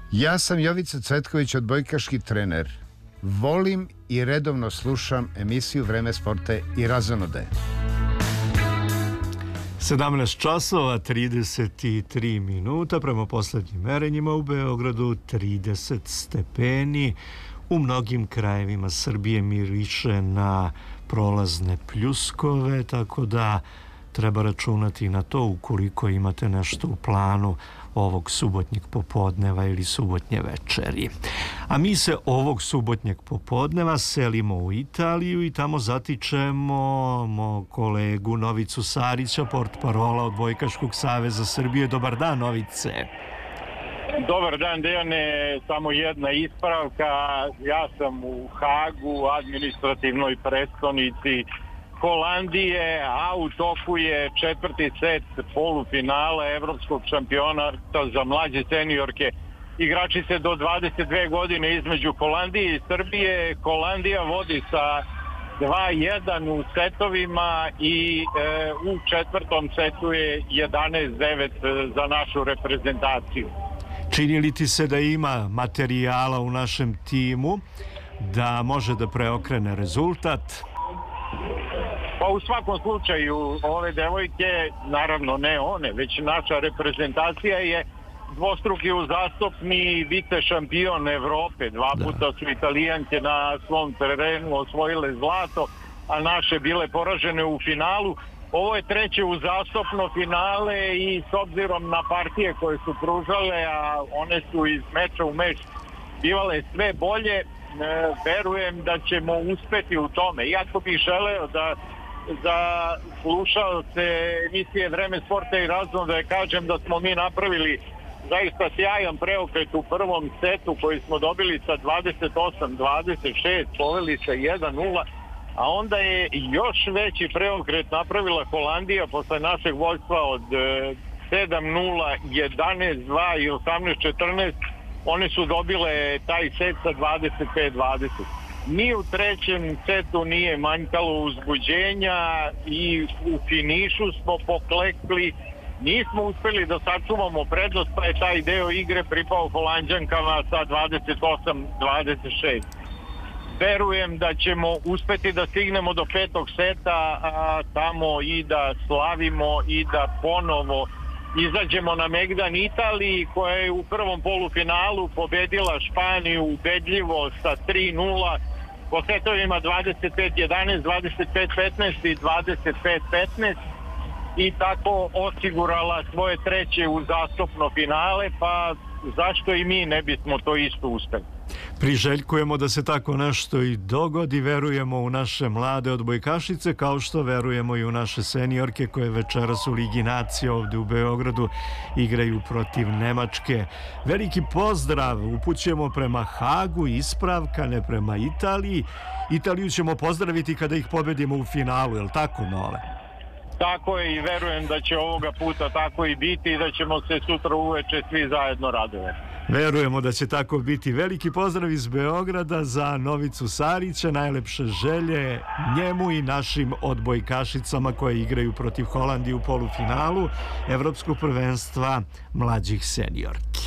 Ja sam Jovica Cvetković, odbojkaški trener. Volim i redovno slušam emisiju Vreme sporta i razonode. 17 časova, 33 minuta, prema poslednjim merenjima u Beogradu 30 stepeni. U mnogim krajevima Srbije miriše na prolazne pljuskove, tako da treba računati na to ukoliko imate nešto u planu ovog subotnjeg popodneva ili subotnje večeri. A mi se ovog subotnjeg popodneva selimo u Italiju i tamo zatičemo mog kolegu Novicu Sarića, portparola Odbojkaškog saveza Srbije. Dobar dan, Novice. Dobar dan, Dejane. Samo jedna ispravka. Ja sam u Hagu, administrativnoj prestonici Holandije, a u toku je četvrti set polufinala evropskog šampionata za mlađe seniorke igračice do 22 godine između Holandije i Srbije. Holandija vodi sa 2-1 u setovima i u četvrtom setu je 11-9 za našu reprezentaciju. Čini li ti se da ima materijala u našem timu da može da preokrene rezultat? Pa u svakom slučaju ove devojke, naravno ne one, već naša reprezentacija je dvostruki uzastopni vice šampion Evrope. Dva puta su Italijanke na svom terenu osvojile zlato, a naše bile poražene u finalu. Ovo je treće uzastopno finale i s obzirom na partije koje su pružale, a one su iz meča u meč bivale sve bolje, verujem da ćemo uspeti u tome. Iako bih želeo da za slušaoce emisije Vreme sporta i razonode da kažem da smo mi napravili zaista sjajan preokret u prvom setu koji smo dobili sa 28-26, poveli sa 1-0, a onda je još veći preokret napravila Holandija posle našeg vođstva od 7-0, 11-2 i 18-14. One su dobile taj set sa 25-20. Ni u trećem setu nije manjkalo uzbuđenja i u finišu smo poklekli. Nismo uspeli da sačuvamo prednost, pa je taj deo igre pripao Holanđankama sa 28-26. Verujem da ćemo uspeti da stignemo do petog seta, a tamo i da slavimo i da ponovo izađemo na megdan Italiji, koja je u prvom polufinalu pobedila Španiju ubedljivo sa 3-0 po setovima 25-11, 25-15 i 25-15 i tako osigurala svoje treće uzastopno finale, pa zašto i mi ne bismo to isto uspeli. Priželjkujemo da se tako nešto i dogodi, verujemo u naše mlade odbojkašice, kao što verujemo i u naše seniorke koje večeras u Ligi nacija ovde u Beogradu igraju protiv Nemačke. Veliki pozdrav upućujemo prema Hagu, ispravka, ne prema Italiji. Italiju ćemo pozdraviti kada ih pobedimo u finalu, je li tako, Nole? Tako je i verujem da će ovoga puta tako i biti i da ćemo se sutra uveče svi zajedno radovati. Verujemo da će tako biti. Veliki pozdrav iz Beograda za Novicu Sarića, najlepše želje njemu i našim odbojkašicama koje igraju protiv Holandije u polufinalu Evropskog prvenstva mlađih seniorki.